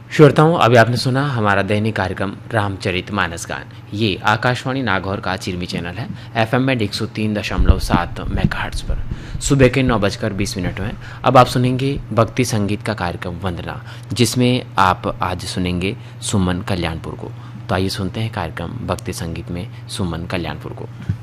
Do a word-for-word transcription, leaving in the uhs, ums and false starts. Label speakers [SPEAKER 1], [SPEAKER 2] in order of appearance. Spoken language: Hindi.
[SPEAKER 1] श्रोताओं, अभी आपने सुना हमारा दैनिक कार्यक्रम रामचरितमानस गान। ये आकाशवाणी नागौर का चिरमी चैनल है, एफएम में एक सौ तीन दशमलव सात मेगाहर्ट्ज पर सुबह के नौ बजकर बीस मिनट में। अब आप सुनेंगे भक्ति संगीत का कार्यक्रम वंदना, जिसमें आप आज सुनेंगे सुमन कल्याणपुर को। तो आइए सुनते हैं कार्यक्रम भक्ति संगीत में सुमन कल्याणपुर को।